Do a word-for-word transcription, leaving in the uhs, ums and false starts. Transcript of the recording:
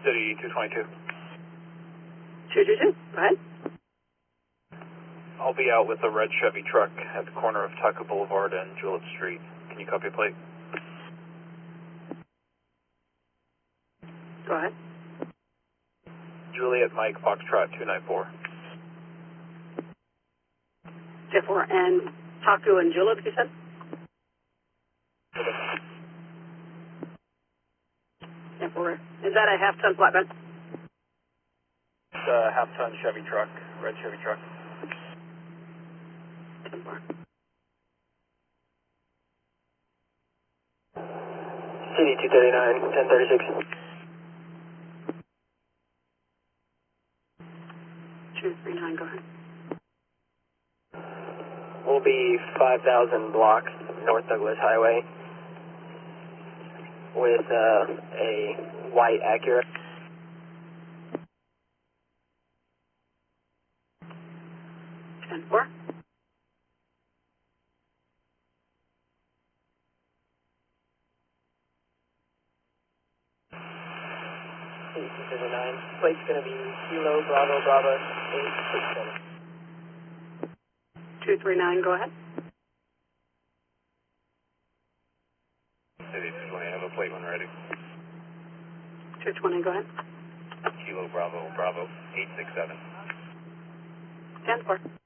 City two twenty-two. two two two, go ahead. I'll be out with a red Chevy truck at the corner of Tucker Boulevard and Julep Street. Can you copy a plate? Go ahead. Juliet Mike Foxtrot two nine four. ten four, and Taku and Julep, you said? ten four. Is that a half-ton flatbed? It's a half-ton Chevy truck, red Chevy truck. ten four. City two thirty-nine, ten thirty-six. two three nine, go ahead. We'll be five thousand blocks North Douglas Highway with uh, a white Acura. ten four. City two thirty-nine. Plate's going to be Kilo Bravo Bravo eight six seven. two three nine, go ahead. City two twenty, I have a plate when ready. two twenty, go ahead. Kilo Bravo Bravo eight six seven. ten four.